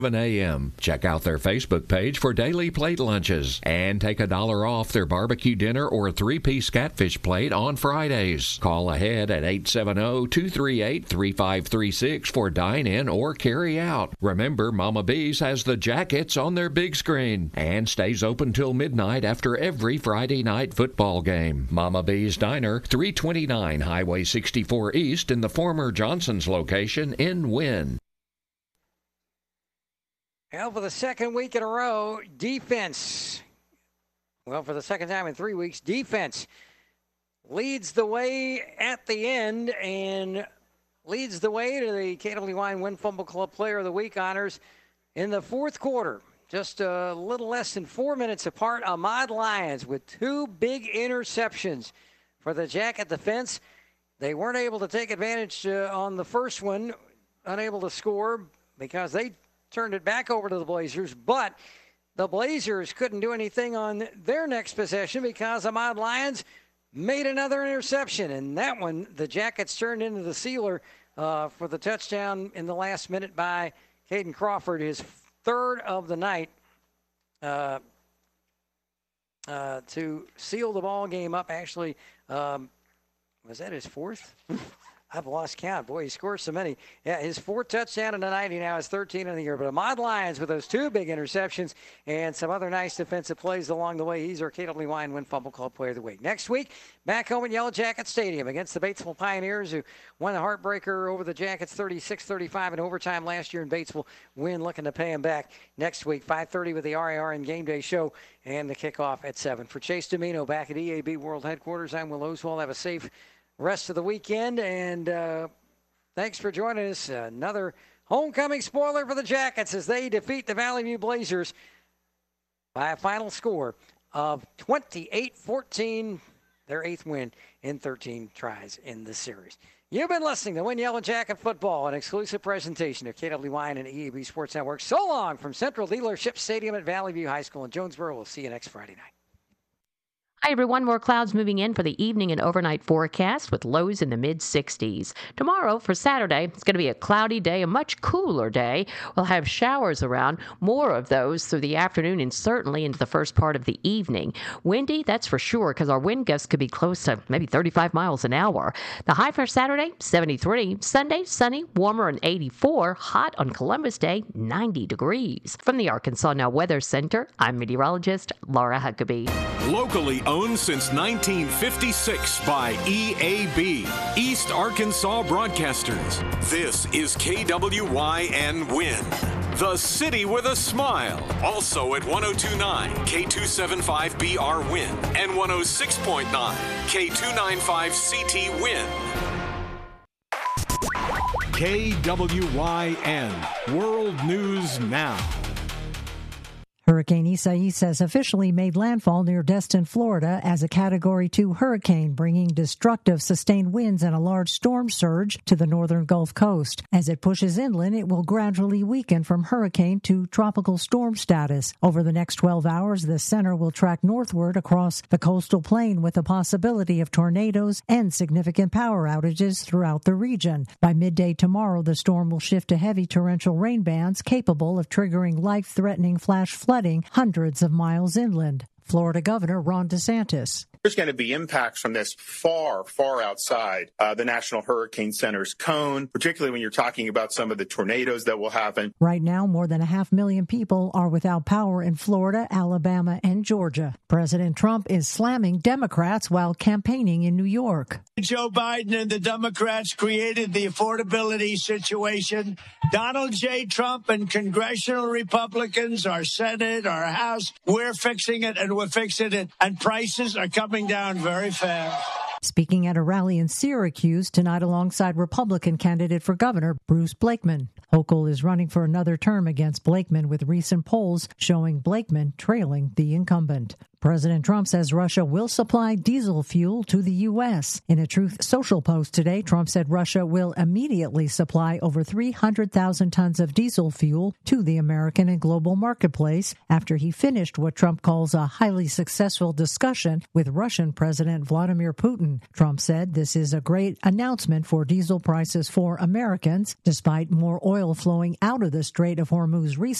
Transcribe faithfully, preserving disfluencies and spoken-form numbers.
seven a.m. Check out their Facebook page for daily plate lunches and take a dollar off their barbecue dinner or three-piece catfish plate on Fridays. Call ahead at eight seven zero, two three eight, three five three six for dine-in or carry-out. Remember, Mama B's has the Jackets on their big screen and stays open till midnight after every Friday night football game. Mama B's Diner, three twenty-nine Highway sixty-four East in the former Johnson's location in Wynn. Well, for the second week in a row, defense, well, for the second time in three weeks, defense leads the way at the end and leads the way to the K W Y Win Fumble Club Player of the Week honors in the fourth quarter. Just a little less than four minutes apart, Ahmad Lyons with two big interceptions for the Jacket defense. They weren't able to take advantage uh, on the first one, unable to score because they turned it back over to the Blazers, but the Blazers couldn't do anything on their next possession because Ahmad Lyons made another interception, and that one the Jackets turned into the sealer uh, for the touchdown in the last minute by Caden Crawford, his third of the night uh, uh, to seal the ball game up. Actually, um, was that his fourth? I've lost count. Boy, he scores so many. Yeah, his fourth touchdown in the night. He now has thirteen in the year. But Ahmad Lyons with those two big interceptions and some other nice defensive plays along the way. He's our K W Y Win Fumble Club Player of the Week. Next week, back home at Yellow Jacket Stadium against the Batesville Pioneers, who won the heartbreaker over the Jackets thirty-six thirty-five in overtime last year in Batesville. Win looking to pay him back next week, five thirty with the R A R N Game Day Show and the kickoff at seven. For Chase Domino back at E A B World Headquarters, I'm Will Oswald. Have a safe rest of the weekend, and uh, thanks for joining us. Another homecoming spoiler for the Jackets as they defeat the Valley View Blazers by a final score of twenty-eight fourteen, their eighth win in thirteen tries in the series. You've been listening to Win Yellow Jacket Football, an exclusive presentation of K W Y and E A B Sports Network. So long from Central Dealership Stadium at Valley View High School in Jonesboro. We'll see you next Friday night. Hi, everyone. More clouds moving in for the evening and overnight forecast with lows in the mid sixties. Tomorrow, for Saturday, it's going to be a cloudy day, a much cooler day. We'll have showers around, more of those through the afternoon and certainly into the first part of the evening. Windy, that's for sure, because our wind gusts could be close to maybe thirty-five miles an hour. The high for Saturday, seventy-three. Sunday, sunny, warmer and eighty-four. Hot on Columbus Day, ninety degrees. From the Arkansas Now Weather Center, I'm meteorologist Laura Huckabee. Locally owned since nineteen fifty-six by E A B, East Arkansas Broadcasters. This is K W Y N Win, the city with a smile. Also at one oh two point nine K two seventy-five B R Win and one oh six point nine K two ninety-five C T Win. K W Y N World News Now. Hurricane Isaias has officially made landfall near Destin, Florida as a Category two hurricane, bringing destructive sustained winds and a large storm surge to the northern Gulf Coast. As it pushes inland, it will gradually weaken from hurricane to tropical storm status. Over the next twelve hours, the center will track northward across the coastal plain with the possibility of tornadoes and significant power outages throughout the region. By midday tomorrow, the storm will shift to heavy torrential rain bands capable of triggering life-threatening flash flooding hundreds of miles inland. Florida Governor Ron DeSantis. There's going to be impacts from this far, far outside uh, the National Hurricane Center's cone, particularly when you're talking about some of the tornadoes that will happen. Right now, more than a half million people are without power in Florida, Alabama, and Georgia. President Trump is slamming Democrats while campaigning in New York. Joe Biden and the Democrats created the affordability situation. Donald J. Trump and congressional Republicans, our Senate, our House, we're fixing it and we're fixing it. And prices are coming down very fast. Speaking at a rally in Syracuse tonight alongside Republican candidate for governor Bruce Blakeman. Hochul is running for another term against Blakeman with recent polls showing Blakeman trailing the incumbent. President Trump says Russia will supply diesel fuel to the U S. In a Truth Social post today, Trump said Russia will immediately supply over three hundred thousand tons of diesel fuel to the American and global marketplace after he finished what Trump calls a highly successful discussion with Russian President Vladimir Putin. Trump said this is a great announcement for diesel prices for Americans, despite more oil flowing out of the Strait of Hormuz recently.